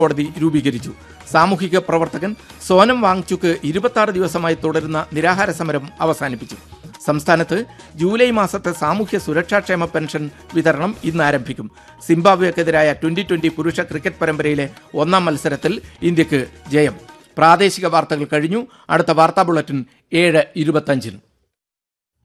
കോടതി രൂപീകരിച്ചു. സാമൂഹിക പ്രവർത്തകൻ സോനം വാങ്ചുക്ക് 26 ദിവസമായി തുടരുന്ന നിരാഹാര സമരം അവസാനിപ്പിച്ചു. സംസ്ഥാനത്ത് ജൂലൈ മാസത്തെ സാമൂഹ്യ സുരക്ഷാക്ഷേമ പെൻഷൻ വിതരണം ഇന്ന് ആരംഭിക്കും. സിംബാബ്വേക്കെതിരായ 2020 പുരുഷ ക്രിക്കറ്റ് പരമ്പരയിലെ 1-ാം മത്സരത്തിൽ ഇന്ത്യക്ക് ജയം. പ്രാദേശിക വാർത്തകൾ കഴിഞ്ഞു. അടുത്ത വാർത്താ ബുള്ളറ്റിൻ 7:25.